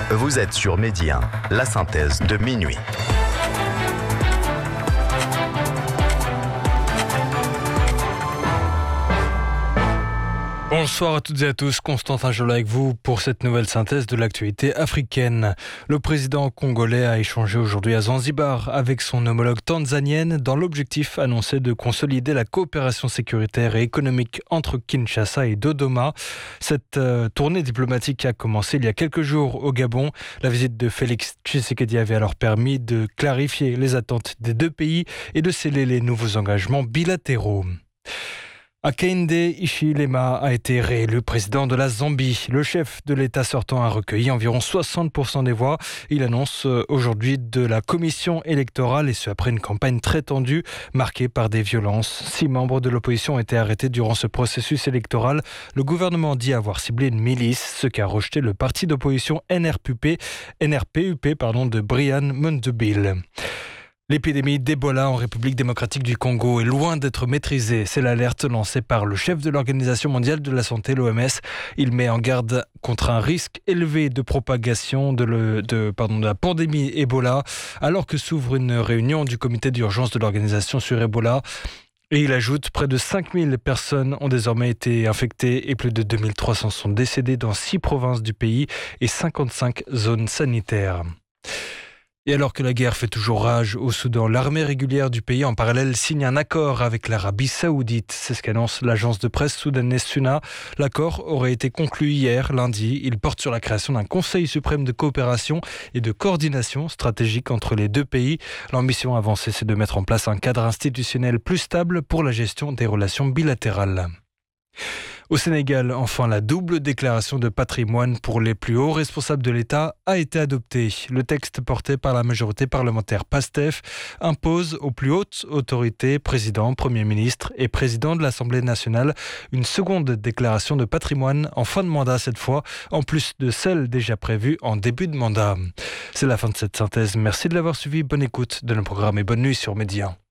Vous êtes sur Midi 1, la synthèse de minuit. Bonsoir à toutes et à tous, Constantin Jola avec vous pour cette nouvelle synthèse de l'actualité africaine. Le président congolais a échangé aujourd'hui à Zanzibar avec son homologue tanzanienne dans l'objectif annoncé de consolider la coopération sécuritaire et économique entre Kinshasa et Dodoma. Cette tournée diplomatique a commencé il y a quelques jours au Gabon. La visite de Félix Tshisekedi avait alors permis de clarifier les attentes des deux pays et de sceller les nouveaux engagements bilatéraux. Hakainde Hichilema a été réélu président de la Zambie. Le chef de l'État sortant a recueilli environ 60% des voix. Il annonce aujourd'hui de la commission électorale et ce après une campagne très tendue marquée par des violences. 6 membres de l'opposition ont été arrêtés durant ce processus électoral. Le gouvernement dit avoir ciblé une milice, ce qu'a rejeté le parti d'opposition NRPUP de Brian Mundubile. L'épidémie d'Ebola en République démocratique du Congo est loin d'être maîtrisée. C'est l'alerte lancée par le chef de l'Organisation mondiale de la santé, l'OMS. Il met en garde contre un risque élevé de propagation de la pandémie Ebola, alors que s'ouvre une réunion du comité d'urgence de l'organisation sur Ebola. Et il ajoute, près de 5000 personnes ont désormais été infectées et plus de 2300 sont décédées dans 6 provinces du pays et 55 zones sanitaires. Et alors que la guerre fait toujours rage au Soudan, l'armée régulière du pays en parallèle signe un accord avec l'Arabie Saoudite. C'est ce qu'annonce l'agence de presse soudanaise SUNA. L'accord aurait été conclu hier, lundi. Il porte sur la création d'un Conseil suprême de coopération et de coordination stratégique entre les deux pays. L'ambition avancée, c'est de mettre en place un cadre institutionnel plus stable pour la gestion des relations bilatérales. Au Sénégal, enfin, la double déclaration de patrimoine pour les plus hauts responsables de l'État a été adoptée. Le texte porté par la majorité parlementaire PASTEF impose aux plus hautes autorités, président, Premier ministre et président de l'Assemblée nationale, une seconde déclaration de patrimoine en fin de mandat cette fois, en plus de celle déjà prévue en début de mandat. C'est la fin de cette synthèse. Merci de l'avoir suivi. Bonne écoute de nos programmes et bonne nuit sur Midi 1.